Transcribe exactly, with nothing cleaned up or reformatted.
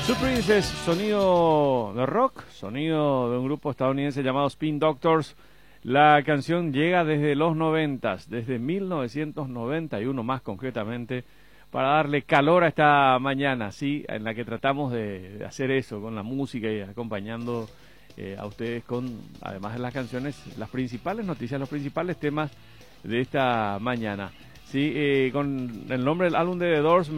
Two Princes, sonido de rock, sonido de un grupo estadounidense llamado Spin Doctors. La canción llega desde los noventas, desde mil novecientos noventa y uno más concretamente, para darle calor a esta mañana, sí, en la que tratamos de, de hacer eso con la música y acompañando eh, a ustedes con, además de las canciones, las principales noticias, los principales temas de esta mañana. Sí, eh, con el nombre del álbum de The Doors,